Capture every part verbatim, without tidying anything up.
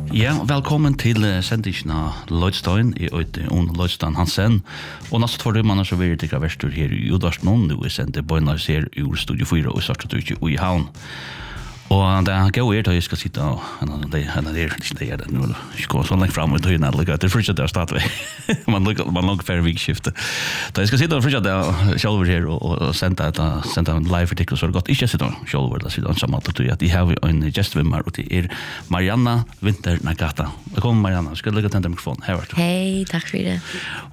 Ja, velkommen til sendingen av Lloydstein i Øyte og Lloydstein Hansen. Og næste for det man så vil det verster her i Udarsnon, nå er sendt Bøynar ser ur Studio fire og Sartutøy i Havn. Og det er gøy at jeg skal sitte og det er det det er det nå ikke gå så langt frem og tøyne alle det er fortsatt det starter man man lager færre vikskifte. Da jeg skal sitte og fortsatt det selv her og sende et sende en live artikkel så er det godt ikke sitte selv det sitter samme at de har en gestvimmer og det er Marianna Winter Nagata. Velkommen Marianna, skal du lykke til mikrofonen her. Hei, takk for det.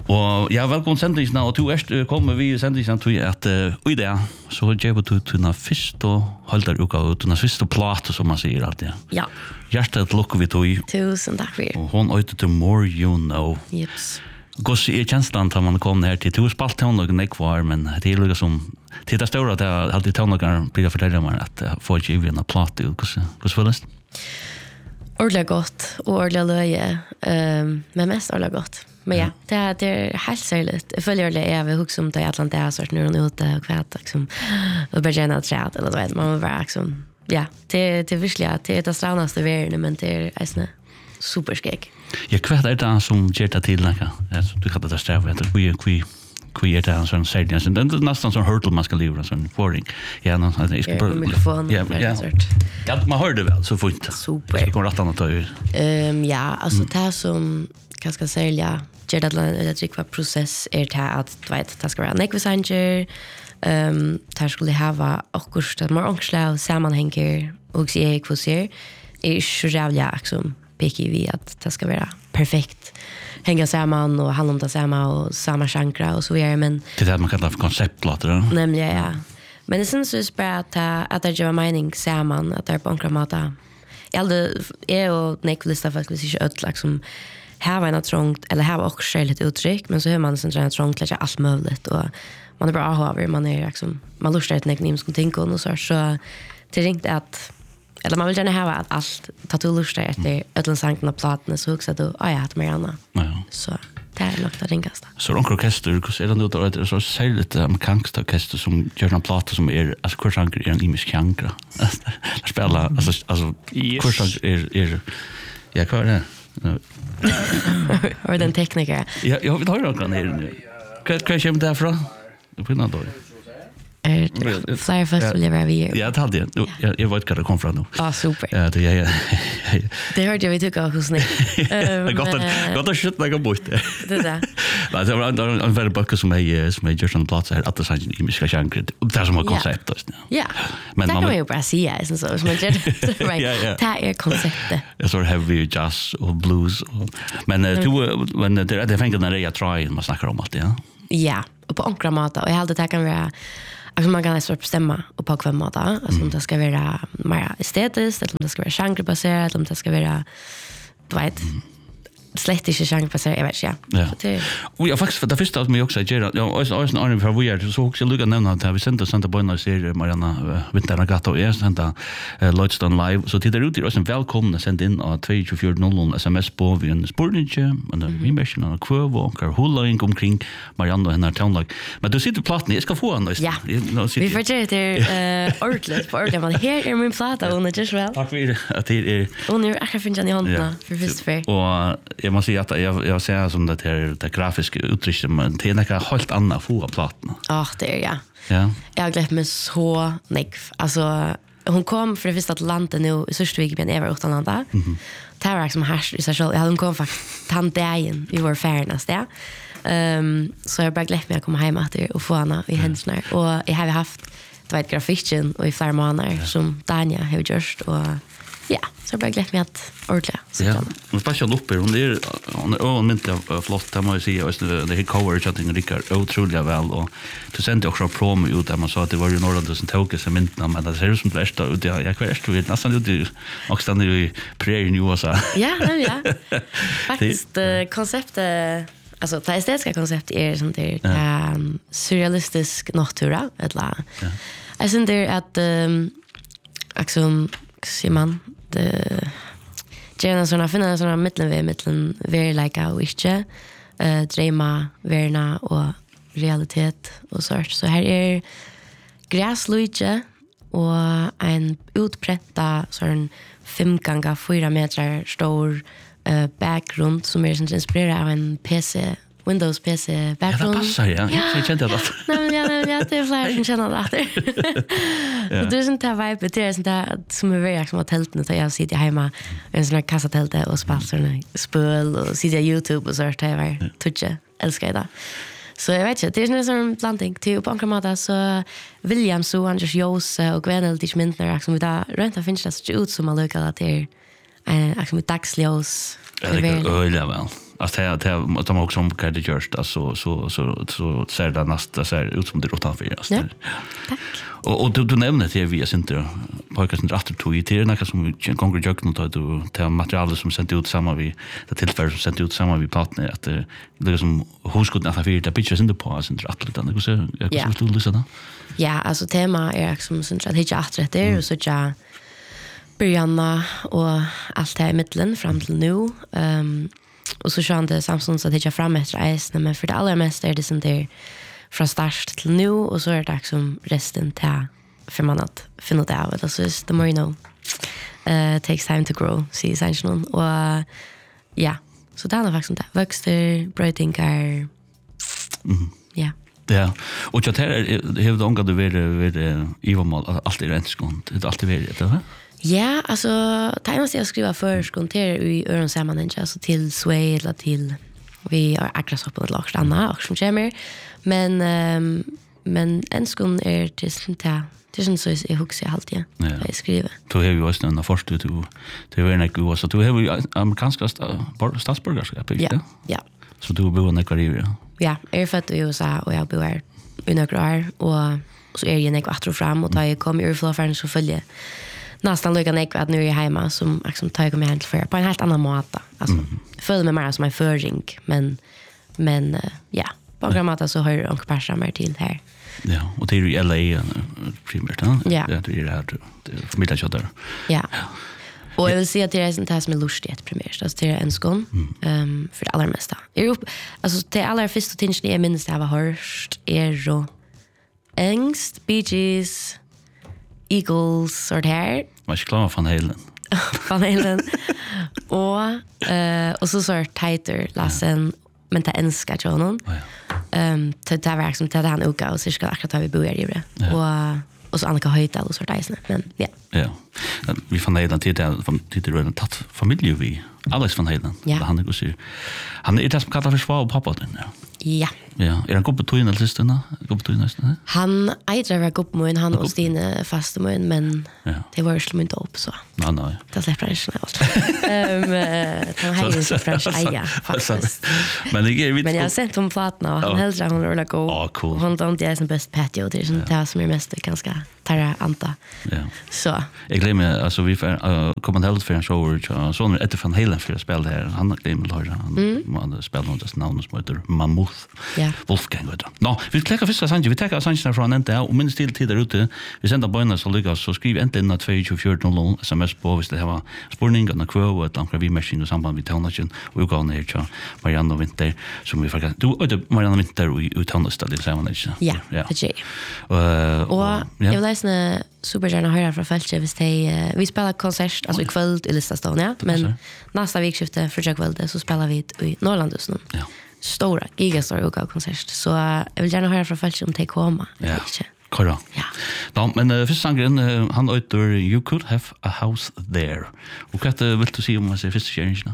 Og ja, velkommen sendingen og to erst kommer vi sendingen til at i det så gjør vi til den første halvdaruka og den første plate som man sier alltid. Ja. Hjertet lukker vi til. Tusen takk for det. Og hun øyte til More You Know. Jeps. Hvordan er kjenslen til man kom her til? Du har spalt til noen nekvar, men det er liksom til det store at jeg alltid til noen blir å fortelle meg at jeg får ikke i en plate. Hvordan føles det? Ordentlig godt og ordentlig løye, um, men mest ordentlig godt. Men ja, det er, det er helt særligt. Jeg føler det er, vi husker om det i Atlantia, så er det noen ute og kvæt, liksom, og bare gjerne træt, eller du vet, man må bare, liksom, ja, det, det er virkelig, det er det stranaste verden, men det er eisne superskeg. Ja, kvæt er det som gjør det til, like, du kan det strave, etter, vi vi vi er det en sånn særlig, det er nesten sånn hurdle man skal leve, en sånn foring. Ja, no, jeg skal bare... Mikrofon, ja, ja. Ja, man hører det vel, så fint. Super. Så kommer rett an å ta ut. Um, ja, altså, det er som, hva skal jeg si, ja, gjør det at jeg tror prosess er til at, du vet, det skal være nekvesanger, um, det skulle hava akkurat, det må ångsle og sammenhenger, og sier jeg hva sier, er ikke så rævlig, liksom, pikker vi at det skal være perfekt, hänga samman och handla om det samma och samma chankra och så vidare, men det är det man kallar för konceptplater. Nämligen, ja. Men det syns ju bara att att det gör mening samman att det är på en kramata. Eller är och neklista faktiskt inte öll liksom här en trångt eller här också självt uttryck, men så hör man sen träna trångt lägga allt möjligt och man är bra att ha man är liksom man lustar ett neknim som tänker och så så det ringte att eller man vill gärna ha att allt tatulustar efter ödlan sankna plattorna så också då ja jag har mer Anna. Ja. Så det är nog det ringaste. Så de orkester, hur är det nu då? Det är så särskilt amerikanskt orkester som gör en platta som är alltså kursankar är en imisk chankra. Spela alltså alltså kursankar är är ja vad är det? Har den tekniker. Ja, jag vill höra något ner. Kan kan jag där från? På något då. Er flyer folk vill vara vi. Ja, det hade jag. Jag jag vet vad det kom från nu. Ah, super. Ja, det ja. Det hörde jag vi tycker också snä. Jag gott att gott att skjuta mig bort. Det där. Men det var en en väldigt bra som är som är just en plats här att det sen i miska chankra. Det är som ett koncept då. Ja. Men man kan ju bara säga så så som jag right. Det är konceptet. Jag så heavy jazz och blues men du men det det fänger när jag try man snackar om allt ja. Ja, och på ankra mata och jag hade det kan vara alltså man kan nästan bestämma och på kvem mata alltså om det ska vara mer estetiskt eller om det ska vara genrebaserat eller om det ska vara du vet slett inte genrebaserat jag vet ja. Ja. Och jag faktiskt för det första att mig också gör ja och så en annan för vi är så också lugna nämna att vi sända Santa Böjnar ser Marianna Winter Nagata och är sända Lloydstein live så tittar ut i oss en välkomna sända in av två fyra noll noll sms på vi en spårninge men vi märker några kurv och hålla in omkring Marianna och hennes tonlag men du sitter platten jag ska få en ja. Vi fortsätter till ordentligt på ordentligt men här är min platta och just väl tack för att det är och nu jag kan finna den i handen för först för och jag måste säga att jag jag ser som det här det grafiska uttrycket men det är något helt annat få platten. Ja, det är ja. Ja. Jag har glömt mig så mycket. Alltså hon kom för det första att landa nu i Sörstvik men över utanlanda. Mhm. Det var som hash i sig själv. Jag hade kom faktiskt tantdagen i vår fairness där. Ehm så jag bara glömt mig att komma hem efter och få henne i händerna och jag har haft det var ett grafiken och i flera månader som Dania har gjort och ja, så jag bara glömt mig att ordentligt. Ja, hon passar upp hon är hon är ordentligt flott kan man säga och det är cover chatting Rickard otroligt väl och du sände också promo ut där man sa att det var ju några tusen tokens som inte men det ser ut som det första och jag kvarst vet nästan ut och stannar i prayer nu och så. Ja, ja. Faktiskt konceptet alltså det estetiska konceptet är som det är um, surrealistisk natura eller ja. Jag syns det att um, liksom ser man det gärna såna finna såna mittenväg mellan verklighet och inte eh drömma verna och realitet och sånt så här är gräsluje och en utpränta sån fem gånger fyra meter stor uh, bakgrund som är er inspirerad av en P C, Windows P C bakgrund. Ja, det passar, ja. ja. Jag kände det. Nej, men ja, nej, men ja, det är flera som känner det. Ja. Det är sånt här vibe, det är sånt här som är väldigt som att tälten så jag sitter hemma i en sån här kassatälte och spelar såna spel och sitter på YouTube och så här var toucha älskar det. Så jag vet inte, det är en sån blandning till på Ankramata så William så Anders Jose och Gwen Eldich Mintner som vi där rent finns det så ut som alla att det är eh som dagsljus. Ja, det är öliga väl. Alltså det det de har också om kan det görs då så så så så ser det nästa ser ut som det rotar för oss. Ja. Tack. Och och du du nämnde det vi är inte pojkar som rätt tog i till något som konkret jag kunde ta då till material som sent ut samma vi det tillfälle som sent ut samma vi partner att det är som husgården att för det pictures inte på så rätt lite det så jag skulle lyssna då. Ja, alltså tema är som syns att det är rätt det och så ja börjarna och allt det här i mitten fram till nu. Ehm och så kör det Samsung så att det är fram efter isen men för det allra mest är det som det från start till nu och så är det som resten till för man att finna det av det så är the more you know uh, takes time to grow see essential och uh, ja så det är faktiskt det växter brötingar ja ja och jag tror det har ångat det vid Ivamal alltid rent skont det är alltid vid det. Ja, alltså det måste jag skriva för skonter i öron samman alltså till Sway eller till vi har akkurat upp på ett lag stanna och som kommer men um, men en skon är det sånt där det är så jag huxar alltid ja. Jag skriver. Du har ju också en först du det var en god så du har ju amerikanska statsborgerskap ja. Ja. Så du bor i Nicaragua. Ja, jag är född i U S A och jag bor här i några år och så är jag nekva attro fram och tar jag kom ur flåfärden så följer nästan lika nekva att nu är jag hemma som liksom tar jag mig hem till för på en helt annan måte. Alltså mm. följer mig mer som en föring men men uh, ja, på en måte så har jag en person mer till här. Ja, och det är ju L A primärt, ja. Ja. Det är det här det är familjen där. Ja. Och jag vill säga att det är sånt här som är lustigt primärt. Alltså det är en skån mm. um, för det allra mesta. Europa, alltså det allra första tingen jag minns det här var hörst är och Engst, Bee Gees, Eagles och det här. Var inte klar Van Halen. Van Halen. och, uh, och så så är Tighter, Lassen, ja. Men det älskar jag honom. Oh, ja. um, det var liksom det han uka och så ska akkurat ha vi bor i det. Ja. Och och så Annika Höjtal och så där men ja. Ja. Vi fann Halen till det från till det tatt familj vi. Alex van Halen. Ja. Han är också han är det som kallar för svar och pappa den. Ja. Ja. Ja, är han god på tojen eller sisten? God på tojen nästan. Han äter väl god på mun han och Stine fast mun men ja. Det var ju slum inte upp så. Nej nej. Det släpper inte snällt. Ehm han har ju så fräsch eja faktiskt. Men det är Men jag har sett hon platna och han hälsar hon rolla gå. Ja, cool. Hon don't det är som bäst patio det är sånt där som är mest ganska tarra anta. Ja. Så. Jag glömmer alltså vi får komma helt för en show så när efter van Halen för spel här han glömmer höra han man spelar något namn som heter Mammoth. Ja. Wolfgang vet du. Nå, vi klickar första Sanji, vi tar Sanji från ända och minst till tid där ute. Vi sänder på så lyckas så skriv inte in att två fyra noll noll sms på hvis det har spårning och kvå och tankar vi machine och samband med tonnagen och gå ner till Marianne Winter som vi faktiskt du och Marianne Winter i tonnagen det så man inte. Ja, det är det. Och jag vill läsa supergärna höra från Fältje hvis det vi spelar konsert alltså ikväll i Listaston ja, men nästa vecka för jag kväll så spelar vi i Norrlandshusen. Ja. Stora, gigastora uka konsert. Så uh, jag vill gärna höra från folk om det kommer. Ja, korra. Ja. No, men uh, första sangren, uh, han öter You Could Have a House There. Och vad uh, vill du säga om att se första kärringen?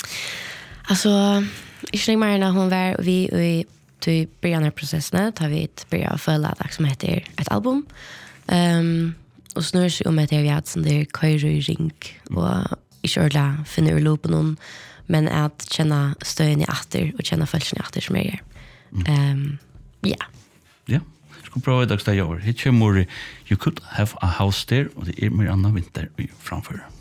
Alltså, i Snygmarna hon var vi i till början av processen tar vi ett börja att följa det som heter ett album. Um, och snurrar sig om att vi hade sån där Kairo Ring och i körla finner ur loopen någon men att känna stöden i åter och känna följden i åter som jag gör. Ehm ja. Ja. Ska prova det också där. Hit kommer You Could Have a House There och det är mer Anna Winter framför.